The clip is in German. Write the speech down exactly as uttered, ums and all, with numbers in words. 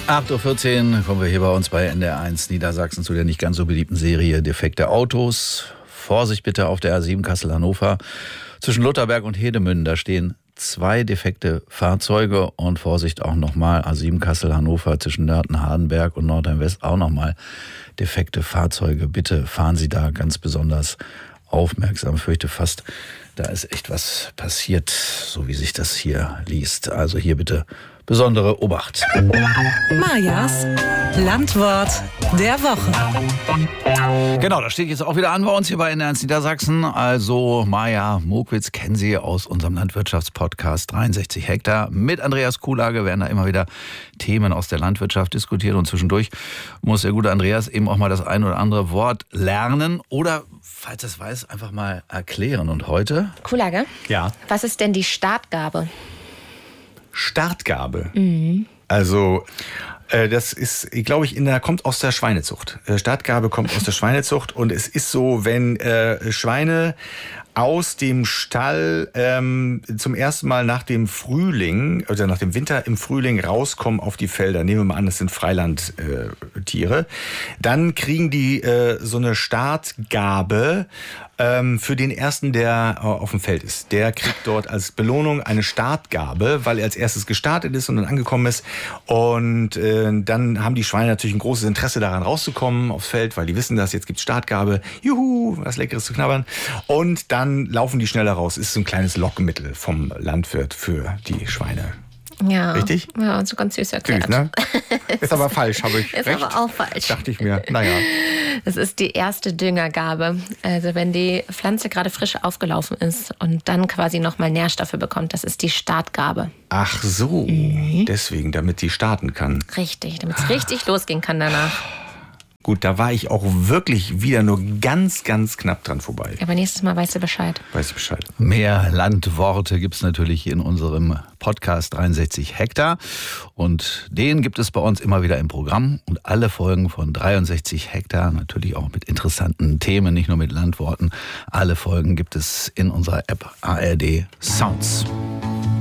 acht Uhr vierzehn kommen wir hier bei uns bei N D R eins Niedersachsen zu der nicht ganz so beliebten Serie Defekte Autos. Vorsicht bitte auf der A sieben Kassel-Hannover. Zwischen Lutherberg und Hedemünden, da stehen zwei defekte Fahrzeuge und Vorsicht auch nochmal A sieben Kassel-Hannover zwischen Nörten-Hardenberg und Nordrhein-West auch nochmal defekte Fahrzeuge. Bitte fahren Sie da ganz besonders aufmerksam. Ich fürchte fast, da ist echt was passiert, so wie sich das hier liest. Also hier bitte besondere Obacht. Majas Landwort der Woche. Genau, das steht jetzt auch wieder an bei uns hier bei N D R eins Niedersachsen. Also Maja Mokwitz kennen Sie aus unserem Landwirtschaftspodcast dreiundsechzig Hektar. Mit Andreas Kuhlage werden da immer wieder Themen aus der Landwirtschaft diskutiert. Und zwischendurch muss der gute Andreas eben auch mal das ein oder andere Wort lernen oder, falls er es weiß, einfach mal erklären. Und heute? Kuhlage? Ja. Was ist denn die Startgabe? Startgabe. Mhm. Also äh, das ist, glaube ich, in der kommt aus der Schweinezucht. Äh, Startgabe kommt aus der Schweinezucht und es ist so, wenn äh, Schweine aus dem Stall ähm, zum ersten Mal nach dem Frühling, also nach dem Winter im Frühling rauskommen auf die Felder. Nehmen wir mal an, das sind Freilandtiere. Äh, Dann kriegen die äh, so eine Startgabe ähm, für den ersten, der äh, auf dem Feld ist. Der kriegt dort als Belohnung eine Startgabe, weil er als erstes gestartet ist und dann angekommen ist. Und äh, dann haben die Schweine natürlich ein großes Interesse daran rauszukommen aufs Feld, weil die wissen, dass jetzt gibt's Startgabe. Juhu, was Leckeres zu knabbern. Und dann Dann laufen die schneller raus. Ist so ein kleines Lockmittel vom Landwirt für die Schweine. Ja. Richtig? Ja, so ganz süß erklärt. Süß, ne? Ist aber falsch, habe ich Ist recht? aber auch falsch. Dachte ich mir, naja. Das ist die erste Düngergabe. Also wenn die Pflanze gerade frisch aufgelaufen ist und dann quasi nochmal Nährstoffe bekommt, das ist die Startgabe. Ach so, mhm. Deswegen, damit sie starten kann. Richtig, damit es richtig losgehen kann danach. Gut, da war ich auch wirklich wieder nur ganz, ganz knapp dran vorbei. Aber nächstes Mal weißt du Bescheid. Weiß ich Bescheid. Mehr Landworte gibt es natürlich in unserem Podcast dreiundsechzig Hektar. Und den gibt es bei uns immer wieder im Programm. Und alle Folgen von dreiundsechzig Hektar, natürlich auch mit interessanten Themen, nicht nur mit Landworten. Alle Folgen gibt es in unserer App A R D Sounds.